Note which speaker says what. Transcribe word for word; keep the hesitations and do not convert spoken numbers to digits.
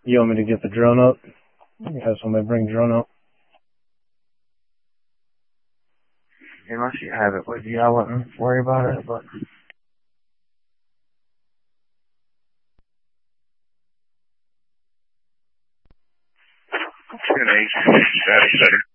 Speaker 1: You want me to get the drone up? Have somebody bring drone up? Unless you have it with you, I wouldn't worry about it, but...
Speaker 2: ten eight, status center.